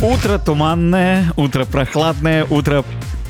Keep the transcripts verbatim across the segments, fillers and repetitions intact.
Утро туманное, утро прохладное, утро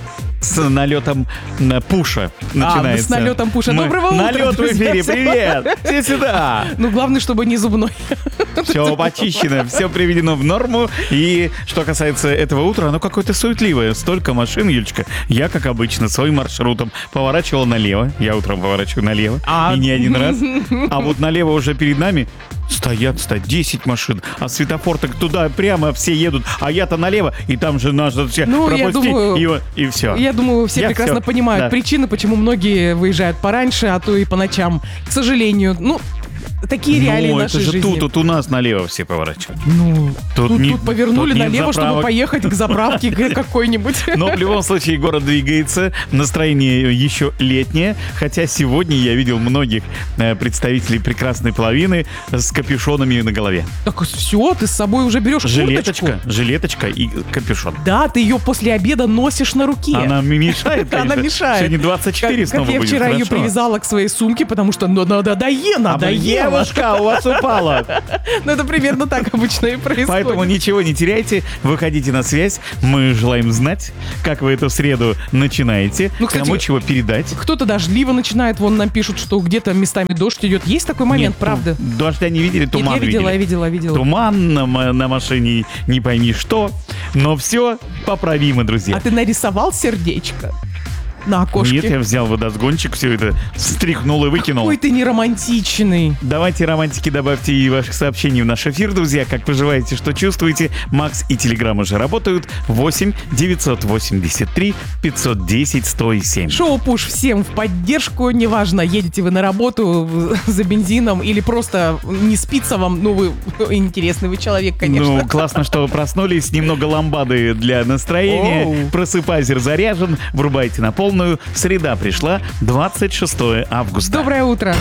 с налетом пуша начинается. А, с налетом пуша. Мы... Доброго утра, Налет в эфире, привет! Все сюда! Ну, главное, чтобы не зубной. Все почищено, все приведено в норму. И что касается этого утра, оно какое-то суетливое. Столько машин, Юлечка. Я, как обычно, своим маршрутом поворачивал налево. Я утром поворачиваю налево. А... И не один раз. А вот налево уже перед нами стоят сто десять машин, а светофор так туда прямо все едут, а я-то налево, и там же надо все ну, пропустить, я думаю, и, и все. Я думаю, все я прекрасно все. понимают Да. причины, почему многие выезжают пораньше, а то и по ночам. К сожалению, ну, такие реалии Ну, нашей это же жизни. тут, тут у нас налево все поворачивают. Ну, Тут тут, не- тут повернули тут нет налево, чтобы заправок. поехать к заправке к- какой-нибудь. Но в любом случае город двигается, настроение еще летнее, хотя сегодня я видел многих э, представителей прекрасной половины с капюшонами на голове. Так все, ты с собой уже берешь Жилеточка, курточку. жилеточка и капюшон. Да, ты ее после обеда носишь на руке. Она мешает, конечно. Она мешает. Сегодня двадцать четыре Как, снова как я будет, вчера ее хорошо. привязала к своей сумке, потому что ну, надо дое, А надоело. девушка у вас упала. Ну, это примерно так обычно и происходит. Поэтому ничего не теряйте, выходите на связь. Мы желаем знать, как вы эту среду начинаете, Ну, кстати, кому чего передать. Кто-то дождливо начинает, вон нам пишут, что где-то местами дождь идет. Есть такой момент, Нет, правда? Дождя не видели, Нет, туман я видела, видели. я видела, я видела. Туман на, м- на машине, не пойми что. Но все поправимо, друзья. А ты нарисовал сердечко на окошке? Нет, я взял водосгончик, все это стряхнул и выкинул. Какой ты неромантичный. Давайте романтики добавьте и ваших сообщений в наш эфир, друзья. Как поживаете, что чувствуете? Макс и Телеграм уже работают. восемь девятьсот восемьдесят три пятьсот десять сто семь. Шоу «Пуш» всем в поддержку. Неважно, едете вы на работу за бензином или просто не спится вам. Ну, вы интересный вы человек, конечно. Ну, классно, что вы проснулись. Немного ламбады для настроения. Оу. Просыпайзер заряжен. Врубайте на полную. Среда пришла, двадцать шестое августа. Доброе утро.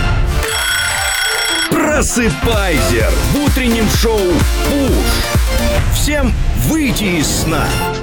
Просыпайзер в утреннем шоу «Пуш». Всем выйти из сна.